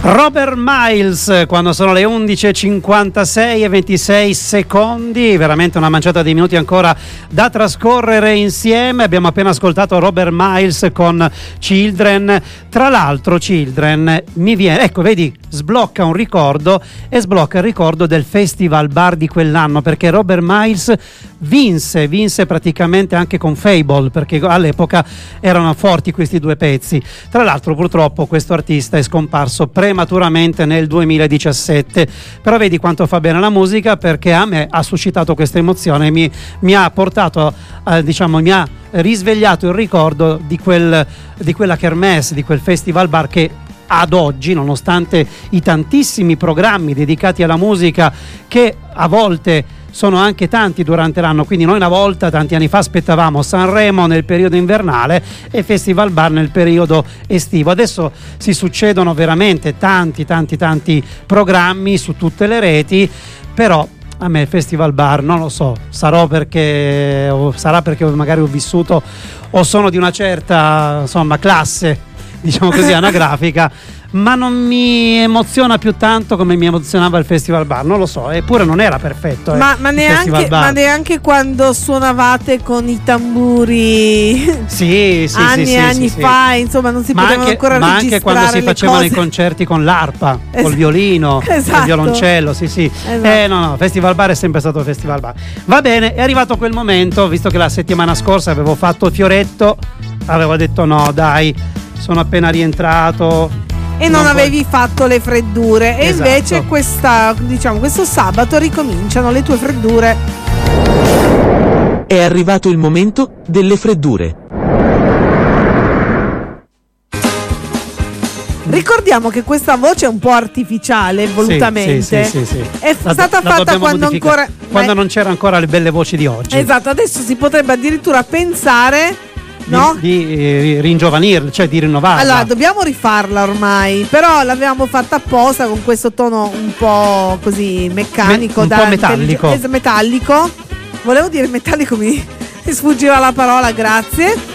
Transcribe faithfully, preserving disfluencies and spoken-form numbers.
Robert Miles, quando sono le undici e cinquantasei e ventisei secondi, veramente una manciata di minuti ancora da trascorrere insieme. Abbiamo appena ascoltato Robert Miles con Children. Tra l'altro Children mi viene, ecco vedi, sblocca un ricordo e sblocca il ricordo del Festival Bar di quell'anno, perché Robert Miles vinse, vinse praticamente anche con Fable, perché all'epoca erano forti questi due pezzi. Tra l'altro purtroppo questo artista è scomparso prematuramente nel duemiladiciassette, però vedi quanto fa bene la musica, perché a me ha suscitato questa emozione, mi, mi ha portato eh, diciamo mi ha risvegliato il ricordo di quel di quella kermesse, di quel festival bar che ad oggi, nonostante i tantissimi programmi dedicati alla musica che a volte sono anche tanti durante l'anno, quindi noi una volta tanti anni fa aspettavamo Sanremo nel periodo invernale e Festival Bar nel periodo estivo. Adesso si succedono veramente tanti tanti tanti programmi su tutte le reti, però a me il Festival Bar non lo so, sarò perché o sarà perché magari ho vissuto o sono di una certa insomma classe, diciamo così, anagrafica, ma non mi emoziona più tanto come mi emozionava il Festival Bar, non lo so, eppure non era perfetto. Ma, eh, ma, neanche, ma neanche quando suonavate con i tamburi sì, sì, anni sì, e anni sì, fa, sì. insomma non si ma potevano anche, ancora ma registrare anche quando si facevano cose. i concerti con l'arpa, Es- col violino, esatto. col violoncello, sì sì. Esatto. Eh no no, Festival Bar è sempre stato Festival Bar. Va bene, è arrivato quel momento, visto che la settimana scorsa avevo fatto Fioretto, avevo detto no dai, sono appena rientrato e non, non avevi puoi... fatto le freddure. Esatto. E invece questa, diciamo, questo sabato ricominciano le tue freddure. È arrivato il momento delle freddure. Ricordiamo che questa voce è un po' artificiale, volutamente. Sì, sì, sì, sì, sì. È la, stata la fatta quando ancora quando non c'erano ancora le belle voci di oggi. Esatto, adesso si potrebbe addirittura pensare no? di, di eh, ringiovanirla, cioè di rinnovarla. Allora, dobbiamo rifarla ormai, però l'avevamo fatta apposta con questo tono un po' così meccanico, Me, un da po' metallico. Es- metallico. Volevo dire metallico, mi, mi sfuggiva la parola, grazie.